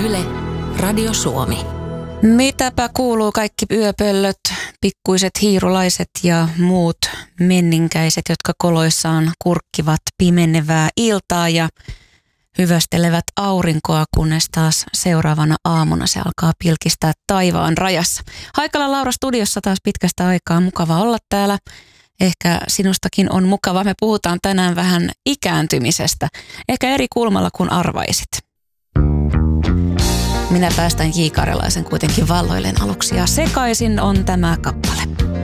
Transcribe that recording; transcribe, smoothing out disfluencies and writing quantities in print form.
Yle, Radio Suomi. Mitäpä kuuluu kaikki yöpöllöt, pikkuiset hiirulaiset ja muut menninkäiset, jotka koloissaan kurkkivat pimenevää iltaa ja hyvästelevät aurinkoa, kunnes taas seuraavana aamuna se alkaa pilkistää taivaan rajassa. Haikala Laura studiossa taas pitkästä aikaa, mukava olla täällä. Ehkä sinustakin on mukava. Me puhutaan tänään vähän ikääntymisestä, ehkä eri kulmalla kuin arvaisit. Minä päästän J. Karjalaisen kuitenkin valloilleen aluksi ja sekaisin on tämä kappale.